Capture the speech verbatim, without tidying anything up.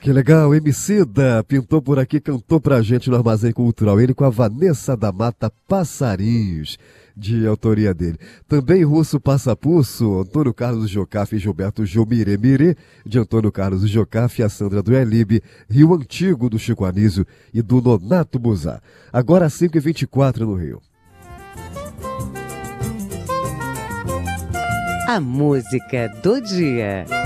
Que legal, Emicida pintou por aqui, cantou pra gente no Armazém Cultural. Ele com a Vanessa da Mata Passarinhos, de autoria dele. Também Russo Passapulso, Antônio Carlos Jocafe e Gilberto Jomire Mire, de Antônio Carlos Jocafe, a Sandra do Elibe, Rio Antigo do Chico Anísio e do Nonato Buzá. Agora às cinco e vinte e quatro no Rio. A música do dia.